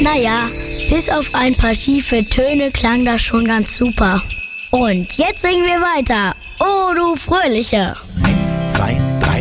Naja, bis auf ein paar schiefe Töne klang das schon ganz super. Und jetzt singen wir weiter. Oh, du Fröhliche. 1, 2, 3.